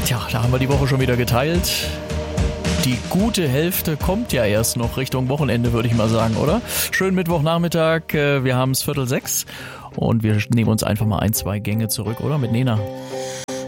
Tja, da haben wir die Woche schon wieder geteilt. Die gute Hälfte kommt ja erst noch Richtung Wochenende, würde ich mal sagen, oder? Schönen Mittwochnachmittag, wir haben es 5:45 und wir nehmen uns einfach mal 1, 2 Gänge zurück, oder? Mit Nena.